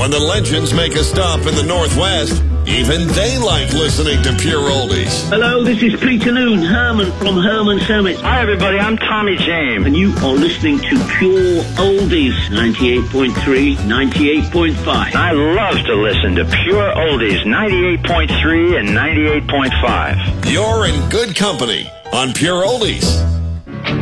When the legends make a stop in the Northwest, even they like listening to Pure Oldies. Hello, this is Peter Noon, Herman from Herman Summit. Hi, everybody. I'm Tommy James. And you are listening to Pure Oldies, 98.3, 98.5. I love to listen to Pure Oldies, 98.3 and 98.5. You're in good company on Pure Oldies.